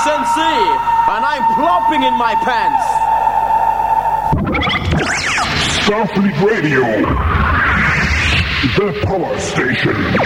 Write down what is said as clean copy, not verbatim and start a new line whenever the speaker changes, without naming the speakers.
Sensei, and I'm plopping in my pants.
Starfleet Radio, the power station.